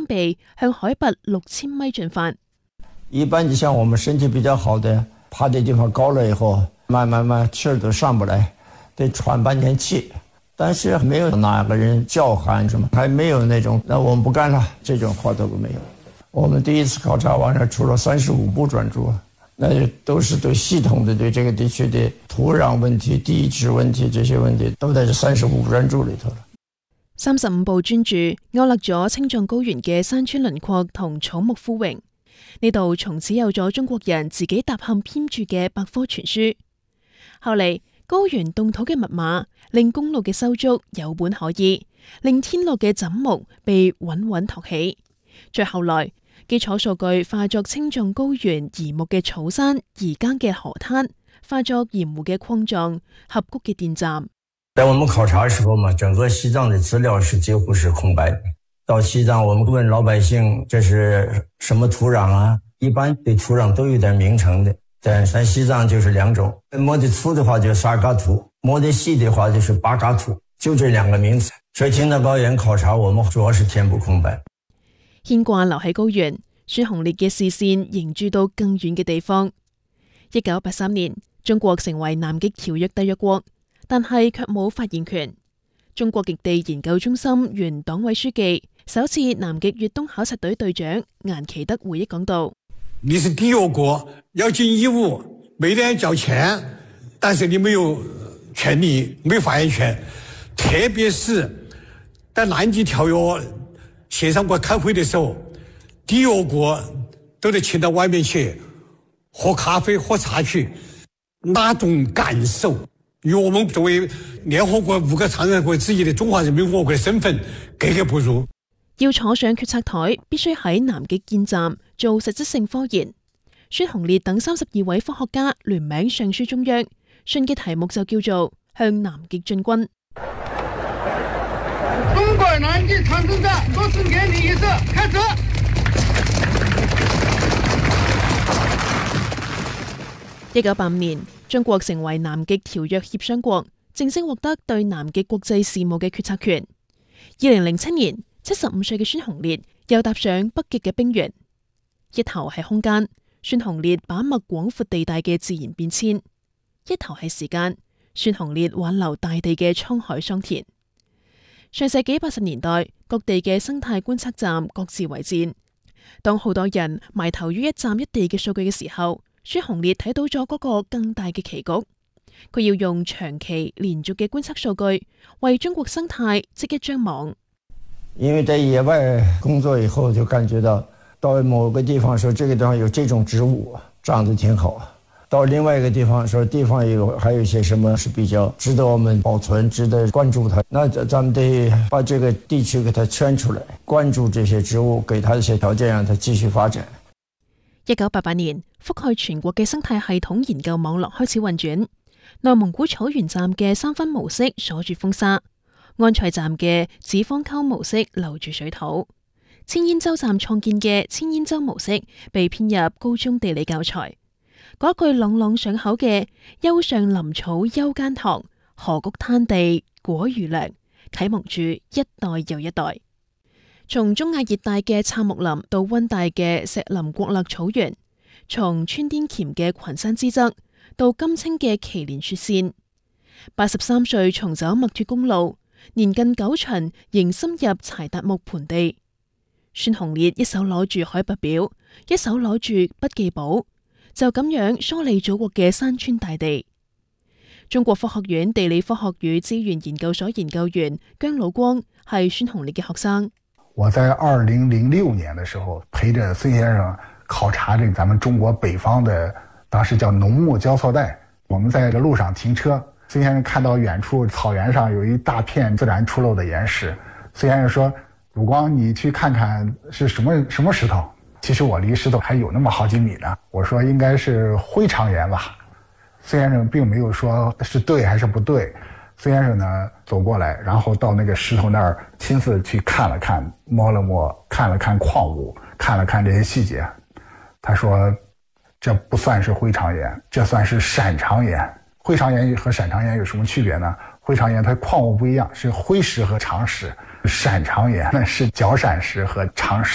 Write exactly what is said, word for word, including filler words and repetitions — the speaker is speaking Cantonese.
備向海拔六千米進發。 一般就像我們身體比較好的，爬的地方高了以後，慢慢慢氣兒都上不來，得喘半天氣。但是沒有哪個人叫喊什麼，還沒有那種那我們不幹了這種話都沒有。我們第一次考察完了，出了三十五部專著，那都是對系統的對這個地區的土壤問題、地質問題這些問題都在這三十五部專著裏頭了。 三十五部專著勾勒咗青藏高原嘅山川輪廓同草木枯榮。呢度從此有咗中國人自己踏勘編著嘅百科全書。後嚟高原凍土嘅密碼令公路嘅修築有本可依，令天路嘅枕木被穩穩托起。再後來基礎數據化作青藏高原宜木嘅草山、宜耕嘅河灘，化作鹽湖嘅礦藏、峽谷嘅電站。 在我們考察的時候嘛，整個西藏的資料是幾乎是空白的。到西藏，我們問老百姓這是什麼土壤啊？一般對土壤都有點名稱的，但咱西藏就是兩種，摸得粗的話就是沙嘎土，摸得細的話就是巴嘎土，就這兩個名詞。所以青藏高原考察，我們主要是填補空白。 牽掛留喺高原，孫洪烈嘅視線凝注到更遠嘅地方。一九八三年，中國成為南極條約締約國，但係卻冇發言權。中國極地研究中心原黨委書記、首次南極越冬考察隊隊長顏其德回憶講道： 你是締約國，要盡義務，每年交錢，但是你沒有權利，沒有發言權。特別是在南極條約協商國開會的時候，締約國都得請到外面去喝咖啡、喝茶去，那種感受與我們作為聯合國五個常任國之一的中華人民共和國的身份格格不入。 要坐上決策台，必須喺南極建站做實質性科研。孫洪烈等三十二位科學家聯名上書中央，信嘅題目就叫做向南極進軍。 中國南極長征站落成典禮儀式開始。 一九八五年，中國成為南極條約協商國，正式獲得對南極國際事務嘅決策權。二零零七年，七十五歲嘅孫洪烈又踏上北極嘅冰原。一頭係空間，孫洪烈把脈廣闊地帶嘅自然變遷；一頭係時間，孫洪烈挽留大地嘅滄海桑田。上世紀八十年代，各地嘅生態觀測站各自為戰。當好多人埋頭於一站一地嘅數據嘅時候，孫洪烈睇到咗嗰個更大嘅棋局。佢要用長期連續嘅觀測數據，為中國生態織一張網。 因為在野外工作以後，就感覺到到某個地方說這個地方有這種植物長得挺好，到另外一個地方說地方有還有一些什麼是比較值得我們保存、值得關注它，那咱們得把這個地區給它圈出來，關注這些植物，給它一些條件，讓它繼續發展。 一九八八年，覆蓋全國嘅生態系統研究網絡開始運轉。內蒙古草原站嘅三分模式鎖住風沙，安塞站嘅子方溝模式留住水土，千煙洲站創建嘅千煙洲模式被編入高中地理教材。嗰句朗朗上口嘅丘上林草幽間塘，河谷灘地果如糧，啟蒙住一代又一代。從中亞熱帶嘅杉木林到溫帶嘅石林國勒草原，從川滇黔嘅群山之側到金青嘅祁連雪線，八十三歲重走墨脫公路，年近九旬仍深入柴達木盆地。孫洪烈一手攞住海拔表，一手攞住筆記簿，就咁樣梳理祖國嘅山川大地。中國科學院地理科學與資源研究所研究員姜老光係孫洪烈嘅學生。 我在二零零六年的時候，陪着孫先生考察這咱們中國北方的，當時叫農牧交錯帶。我們在這路上停車，孫先生看到遠處草原上有一大片自然出露的岩石。孫先生說：“魯光，你去看看是什麼什麼石頭？”其實我離石頭還有那麼好幾米呢。我說應該是灰長岩吧。孫先生並沒有說是對還是不對。孫先生呢走過來，然後到那個石頭那兒親自去看了看，摸了摸，看了看礦物，看了看這些細節。他說這不算是灰長岩，這算是閃長岩。灰長岩和閃長岩有什麼區別呢？灰長岩它礦物不一樣，是灰石和長石，閃長岩那是角閃石和長石。